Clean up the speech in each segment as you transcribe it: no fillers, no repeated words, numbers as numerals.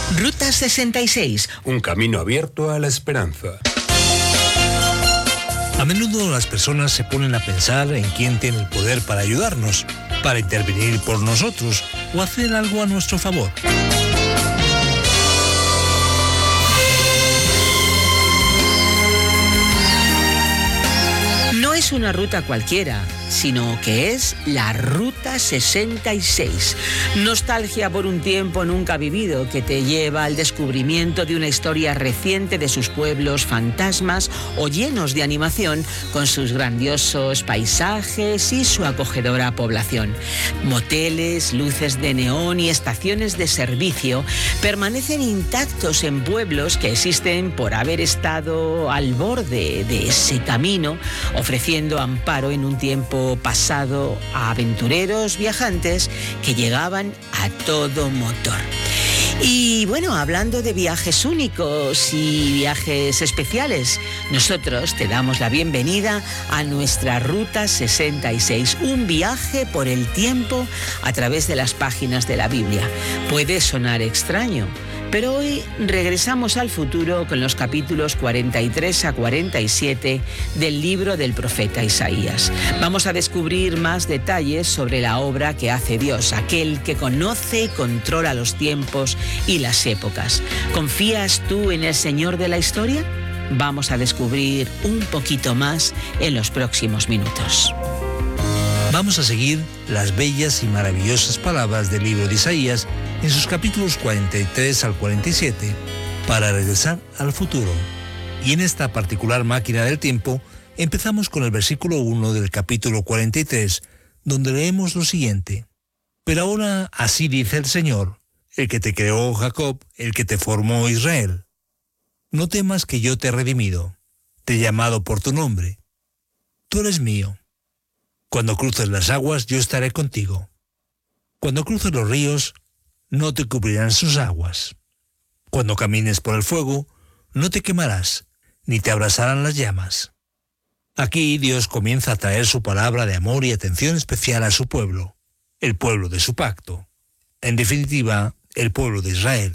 Ruta 66. Un camino abierto a la esperanza. A menudo las personas se ponen a pensar en quién tiene el poder para ayudarnos, para intervenir por nosotros o hacer algo a nuestro favor. No es una ruta cualquiera, sino que es la Ruta 66. Nostalgia por un tiempo nunca vivido que te lleva al descubrimiento de una historia reciente de sus pueblos fantasmas o llenos de animación con sus grandiosos paisajes y su acogedora población. Moteles, luces de neón y estaciones de servicio permanecen intactos en pueblos que existen por haber estado al borde de ese camino, ofreciendo amparo en un tiempo pasado a aventureros viajantes que llegaban a todo motor. Y bueno, hablando de viajes únicos y viajes especiales, nosotros te damos la bienvenida a nuestra Ruta 66, un viaje por el tiempo a través de las páginas de la Biblia. Puede sonar extraño, pero hoy regresamos al futuro con los capítulos 43 a 47 del libro del profeta Isaías. Vamos a descubrir más detalles sobre la obra que hace Dios, aquel que conoce y controla los tiempos y las épocas. ¿Confías tú en el Señor de la historia? Vamos a descubrir un poquito más en los próximos minutos. Vamos a seguir las bellas y maravillosas palabras del libro de Isaías en sus capítulos 43 al 47 para regresar al futuro. Y en esta particular máquina del tiempo empezamos con el versículo 1 del capítulo 43, donde leemos lo siguiente: Pero ahora así dice el Señor, el que te creó Jacob, el que te formó Israel. No temas que yo te he redimido, te he llamado por tu nombre. Tú eres mío. Cuando cruces las aguas, yo estaré contigo. Cuando cruces los ríos, no te cubrirán sus aguas. Cuando camines por el fuego, no te quemarás, ni te abrazarán las llamas. Aquí Dios comienza a traer su palabra de amor y atención especial a su pueblo, el pueblo de su pacto. En definitiva, el pueblo de Israel.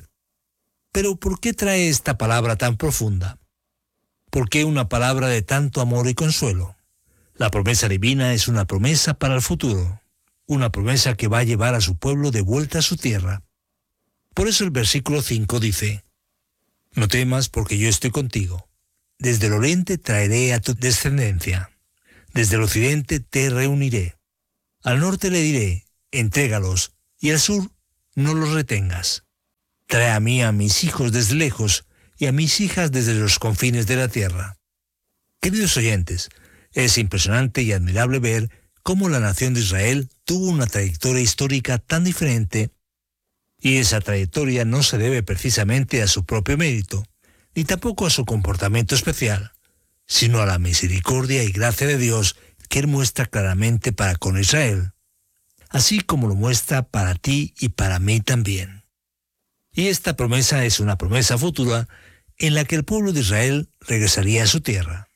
Pero ¿por qué trae esta palabra tan profunda? ¿Por qué una palabra de tanto amor y consuelo? La promesa divina es una promesa para el futuro, una promesa que va a llevar a su pueblo de vuelta a su tierra. Por eso el versículo 5 dice: No temas porque yo estoy contigo. Desde el oriente traeré a tu descendencia. Desde el occidente te reuniré. Al norte le diré, entrégalos, y al sur no los retengas. Trae a mí a mis hijos desde lejos y a mis hijas desde los confines de la tierra. Queridos oyentes, es impresionante y admirable ver cómo la nación de Israel tuvo una trayectoria histórica tan diferente, y esa trayectoria no se debe precisamente a su propio mérito, ni tampoco a su comportamiento especial, sino a la misericordia y gracia de Dios que Él muestra claramente para con Israel, así como lo muestra para ti y para mí también. Y esta promesa es una promesa futura en la que el pueblo de Israel regresaría a su tierra.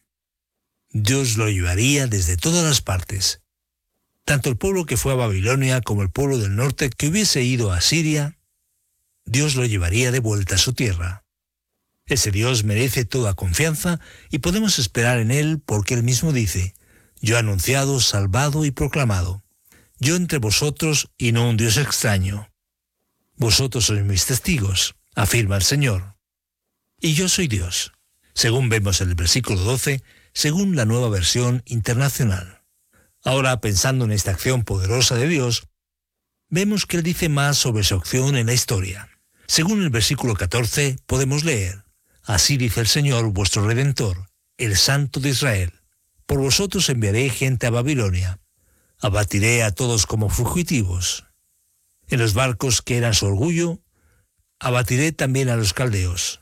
Dios lo llevaría desde todas las partes. Tanto el pueblo que fue a Babilonia como el pueblo del norte que hubiese ido a Siria, Dios lo llevaría de vuelta a su tierra. Ese Dios merece toda confianza y podemos esperar en Él porque Él mismo dice: Yo he anunciado, salvado y proclamado. Yo entre vosotros y no un Dios extraño. Vosotros sois mis testigos, afirma el Señor. Y yo soy Dios, según vemos en el versículo 12, según la Nueva Versión Internacional. Ahora, pensando en esta acción poderosa de Dios, vemos que Él dice más sobre su acción en la historia. Según el versículo 14, podemos leer: Así dice el Señor vuestro Redentor, el Santo de Israel. Por vosotros enviaré gente a Babilonia. Abatiré a todos como fugitivos. En los barcos que eran su orgullo, abatiré también a los caldeos.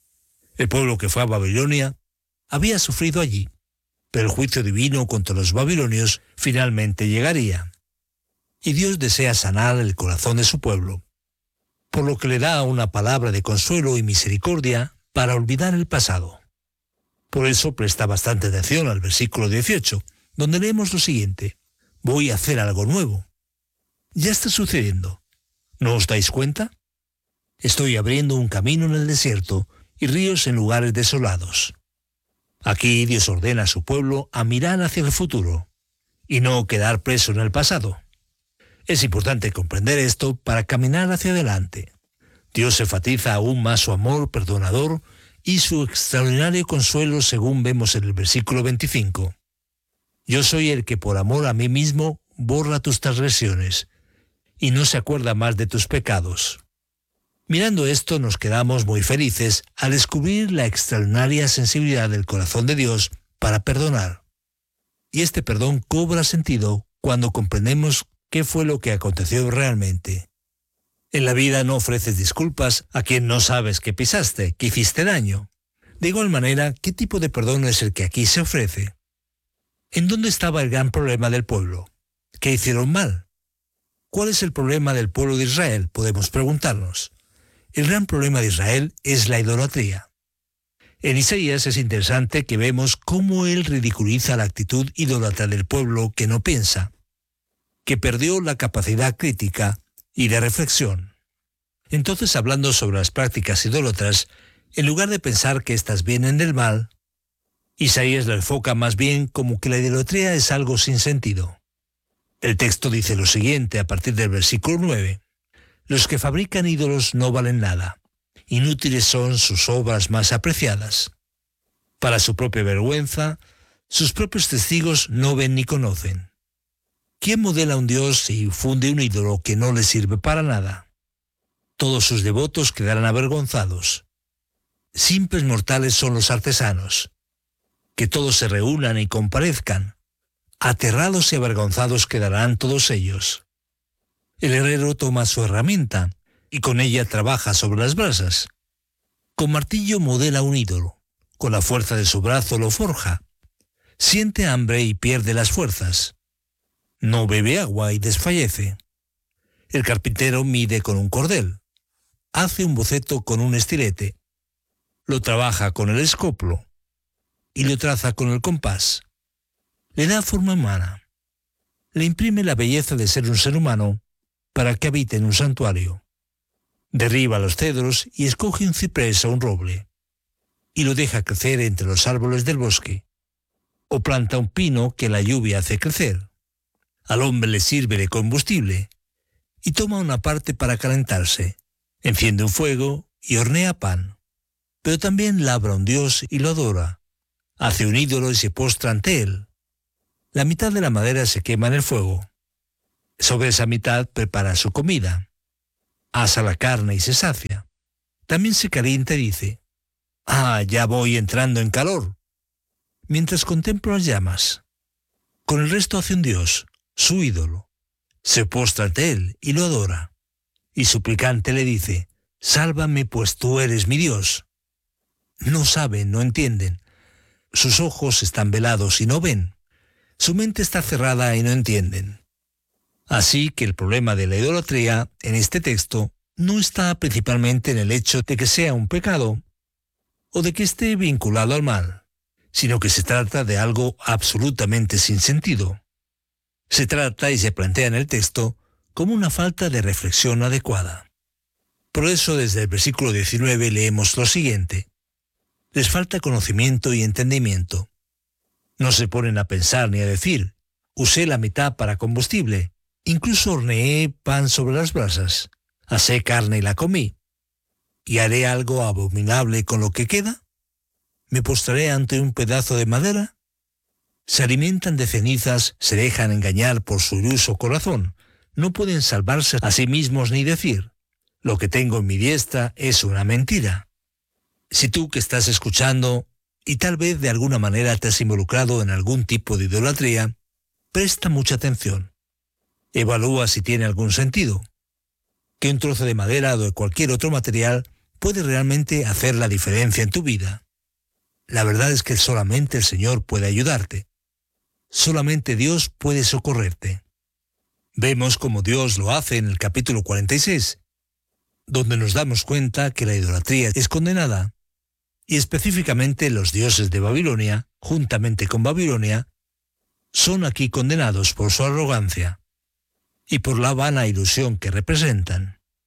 El pueblo que fue a Babilonia había sufrido allí, pero el juicio divino contra los babilonios finalmente llegaría. Y Dios desea sanar el corazón de su pueblo, por lo que le da una palabra de consuelo y misericordia para olvidar el pasado. Por eso presta bastante atención al versículo 18, donde leemos lo siguiente: Voy a hacer algo nuevo. Ya está sucediendo. ¿No os dais cuenta? Estoy abriendo un camino en el desierto y ríos en lugares desolados. Aquí Dios ordena a su pueblo a mirar hacia el futuro y no quedar preso en el pasado. Es importante comprender esto para caminar hacia adelante. Dios enfatiza aún más su amor perdonador y su extraordinario consuelo según vemos en el versículo 25. Yo soy el que por amor a mí mismo borra tus transgresiones y no se acuerda más de tus pecados. Mirando esto nos quedamos muy felices al descubrir la extraordinaria sensibilidad del corazón de Dios para perdonar. Y este perdón cobra sentido cuando comprendemos qué fue lo que aconteció realmente. En la vida no ofreces disculpas a quien no sabes que pisaste, que hiciste daño. De igual manera, ¿qué tipo de perdón es el que aquí se ofrece? ¿En dónde estaba el gran problema del pueblo? ¿Qué hicieron mal? ¿Cuál es el problema del pueblo de Israel? Podemos preguntarnos. El gran problema de Israel es la idolatría. En Isaías es interesante que vemos cómo él ridiculiza la actitud idólatra del pueblo que no piensa, que perdió la capacidad crítica y de reflexión. Entonces, hablando sobre las prácticas idólatras, en lugar de pensar que éstas vienen del mal, Isaías lo enfoca más bien como que la idolatría es algo sin sentido. El texto dice lo siguiente a partir del versículo 9. Los que fabrican ídolos no valen nada. Inútiles son sus obras más apreciadas. Para su propia vergüenza, sus propios testigos no ven ni conocen. ¿Quién modela un dios y funde un ídolo que no le sirve para nada? Todos sus devotos quedarán avergonzados. Simples mortales son los artesanos. Que todos se reúnan y comparezcan. Aterrados y avergonzados quedarán todos ellos. El herrero toma su herramienta y con ella trabaja sobre las brasas. Con martillo modela un ídolo. Con la fuerza de su brazo lo forja. Siente hambre y pierde las fuerzas. No bebe agua y desfallece. El carpintero mide con un cordel. Hace un boceto con un estilete. Lo trabaja con el escoplo. Y lo traza con el compás. Le da forma humana. Le imprime la belleza de ser un ser humano para que habite en un santuario. Derriba los cedros y escoge un ciprés o un roble. Y lo deja crecer entre los árboles del bosque. O planta un pino que la lluvia hace crecer. Al hombre le sirve de combustible. Y toma una parte para calentarse. Enciende un fuego y hornea pan. Pero también labra un dios y lo adora. Hace un ídolo y se postra ante él. La mitad de la madera se quema en el fuego. Sobre esa mitad prepara su comida. Asa la carne y se sacia. También se calienta y dice, ya voy entrando en calor. Mientras contemplo las llamas. Con el resto hace un dios, su ídolo. Se postra ante él y lo adora. Y suplicante le dice, sálvame pues tú eres mi Dios. No saben, no entienden. Sus ojos están velados y no ven. Su mente está cerrada y no entienden. Así que el problema de la idolatría en este texto no está principalmente en el hecho de que sea un pecado o de que esté vinculado al mal, sino que se trata de algo absolutamente sin sentido. Se trata y se plantea en el texto como una falta de reflexión adecuada. Por eso desde el versículo 19 leemos lo siguiente. Les falta conocimiento y entendimiento. No se ponen a pensar ni a decir, usé la mitad para combustible, incluso horneé pan sobre las brasas, asé carne y la comí. ¿Y haré algo abominable con lo que queda? ¿Me postraré ante un pedazo de madera? Se alimentan de cenizas, se dejan engañar por su iluso corazón. No pueden salvarse a sí mismos ni decir, lo que tengo en mi diestra es una mentira. Si tú que estás escuchando, y tal vez de alguna manera te has involucrado en algún tipo de idolatría, presta mucha atención. Evalúa si tiene algún sentido. Que un trozo de madera o de cualquier otro material puede realmente hacer la diferencia en tu vida. La verdad es que solamente el Señor puede ayudarte. Solamente Dios puede socorrerte. Vemos cómo Dios lo hace en el capítulo 46, donde nos damos cuenta que la idolatría es condenada, y específicamente los dioses de Babilonia, juntamente con Babilonia, son aquí condenados por su arrogancia y por la vana ilusión que representan.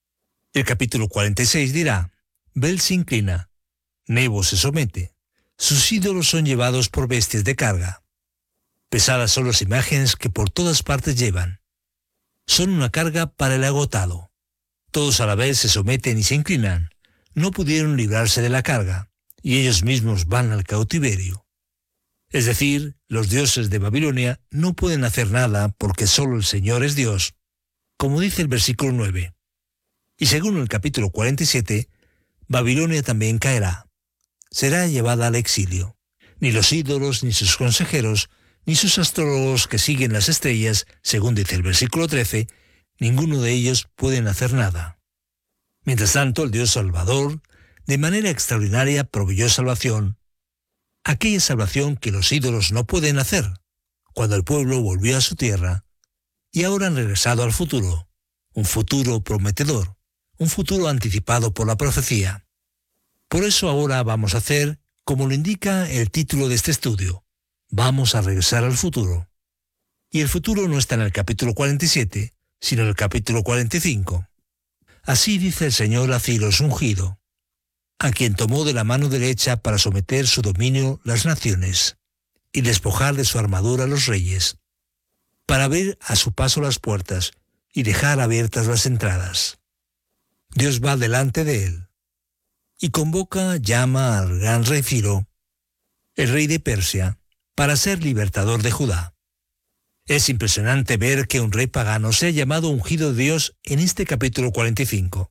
El capítulo 46 dirá: Bel se inclina, Nebo se somete, sus ídolos son llevados por bestias de carga. Pesadas son las imágenes que por todas partes llevan. Son una carga para el agotado. Todos a la vez se someten y se inclinan. No pudieron librarse de la carga, y ellos mismos van al cautiverio. Es decir, los dioses de Babilonia no pueden hacer nada porque solo el Señor es Dios, como dice el versículo 9. Y según el capítulo 47, Babilonia también caerá. Será llevada al exilio. Ni los ídolos, ni sus consejeros, ni sus astrólogos que siguen las estrellas, según dice el versículo 13, ninguno de ellos pueden hacer nada. Mientras tanto, el Dios Salvador, de manera extraordinaria, proveyó salvación. Aquella salvación que los ídolos no pueden hacer, cuando el pueblo volvió a su tierra, y ahora han regresado al futuro, un futuro prometedor, un futuro anticipado por la profecía. Por eso ahora vamos a hacer, como lo indica el título de este estudio, vamos a regresar al futuro. Y el futuro no está en el capítulo 47, sino en el capítulo 45. Así dice el Señor a Ciro su ungido, a quien tomó de la mano derecha para someter su dominio las naciones, y despojar de su armadura a los reyes, para abrir a su paso las puertas, y dejar abiertas las entradas. Dios va delante de él, y llama al gran rey Ciro, el rey de Persia, para ser libertador de Judá. Es impresionante ver que un rey pagano sea llamado ungido de Dios en este capítulo 45.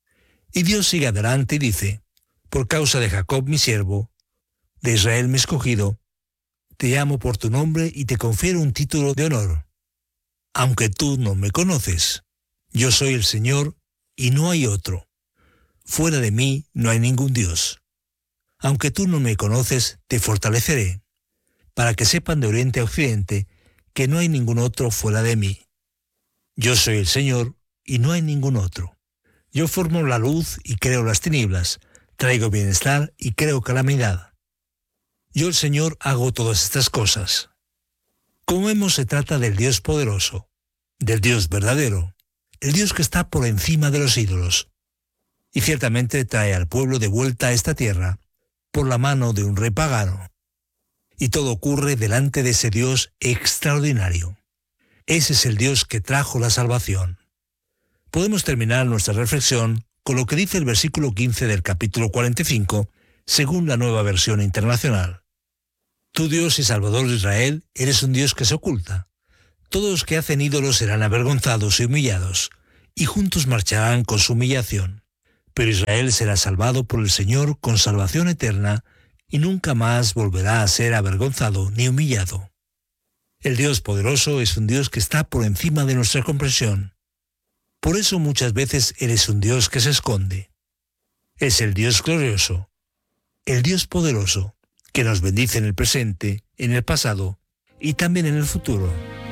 Y Dios sigue adelante y dice: por causa de Jacob mi siervo, de Israel mi escogido, te llamo por tu nombre y te confiero un título de honor. Aunque tú no me conoces, yo soy el Señor y no hay otro. Fuera de mí no hay ningún Dios. Aunque tú no me conoces, te fortaleceré, para que sepan de oriente a occidente que no hay ningún otro fuera de mí. Yo soy el Señor y no hay ningún otro. Yo formo la luz y creo las tinieblas, traigo bienestar y creo calamidad. Yo el Señor hago todas estas cosas. Como vemos, se trata del Dios poderoso, del Dios verdadero, el Dios que está por encima de los ídolos. Y ciertamente trae al pueblo de vuelta a esta tierra por la mano de un rey pagano. Y todo ocurre delante de ese Dios extraordinario. Ese es el Dios que trajo la salvación. Podemos terminar nuestra reflexión con lo que dice el versículo 15 del capítulo 45, según la Nueva Versión Internacional. Tú, Dios y Salvador de Israel, eres un Dios que se oculta. Todos los que hacen ídolos serán avergonzados y humillados, y juntos marcharán con su humillación. Pero Israel será salvado por el Señor con salvación eterna, y nunca más volverá a ser avergonzado ni humillado. El Dios poderoso es un Dios que está por encima de nuestra comprensión. Por eso muchas veces Él es un Dios que se esconde. Es el Dios glorioso, el Dios poderoso, que nos bendice en el presente, en el pasado y también en el futuro.